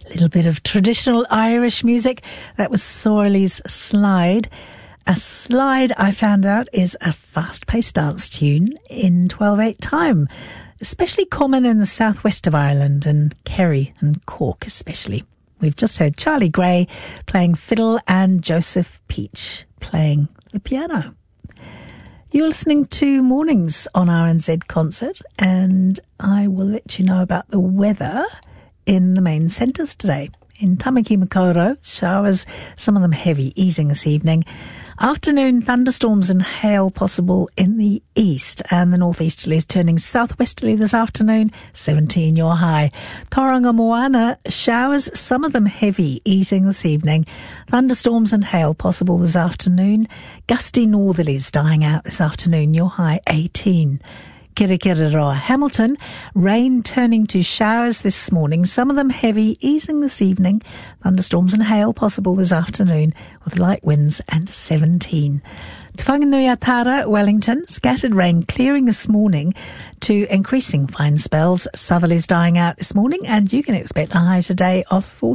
A little bit of traditional Irish music. That was Sorley's Slide. A slide, I found out, is a fast-paced dance tune in 12/8 time, especially common in the southwest of Ireland and Kerry and Cork especially. We've just heard Charlie Gray playing fiddle and Joseph Peach playing the piano. You're listening to Mornings on RNZ Concert, and I will let you know about the weather in the main centres today. In Tamaki Makaurau, showers, some of them heavy, easing this evening. Afternoon thunderstorms and hail possible in the east, and the northeasterly is turning southwesterly this afternoon, 17 your high. Tauranga Moana, showers, some of them heavy, easing this evening. Thunderstorms and hail possible this afternoon. Gusty northerlies dying out this afternoon, your high 18. Kirikiriroa Hamilton, rain turning to showers this morning, some of them heavy, easing this evening. Thunderstorms and hail possible this afternoon with light winds and 17. Te Whanganui-a-Tara, Wellington, scattered rain clearing this morning to increasing fine spells. Southerlies dying out this morning, and you can expect a high today of 14.